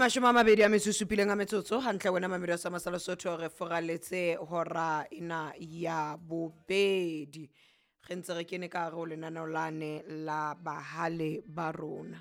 mashome a mabedi a metso e supileng a metsotso hantle wena mamedi sa masalosotho re foraletse hora ena ya bobedi ge ntse re kene ka gare go lenaneo lane la bahale ba rona